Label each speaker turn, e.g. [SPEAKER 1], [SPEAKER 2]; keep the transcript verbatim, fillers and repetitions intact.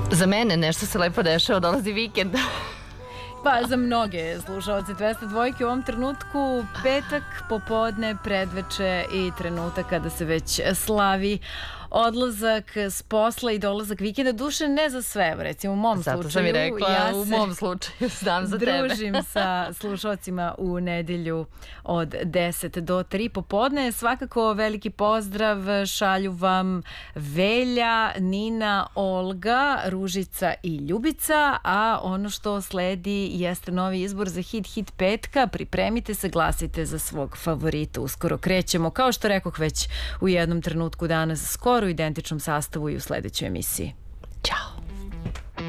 [SPEAKER 1] Za mene nešto se lepo dešava, dolazi vikend.
[SPEAKER 2] Pa za mnoge slušalce dvesta dvojke u ovom trenutku petak, popodne, predveče i trenutak kada se već slavi odlazak s posla i dolazak vikenda. Duše, ne za sve, recimo u mom
[SPEAKER 1] Zato
[SPEAKER 2] slučaju.
[SPEAKER 1] sam i rekla,
[SPEAKER 2] ja
[SPEAKER 1] u mom slučaju znam za tebe.
[SPEAKER 2] Družim sa slušalcima u nedelju od deset do tri popodne. Svakako veliki pozdrav šalju vam Velja, Nina, Olga, Ružica i Ljubica, a ono što sledi jeste novi izbor za hit hit petka. Pripremite se, glasite za svog favorita. Uskoro krećemo, kao što rekoh već u jednom trenutku danas, skoro u identičnom sastavu i u sledećoj emisiji.
[SPEAKER 1] Ćao.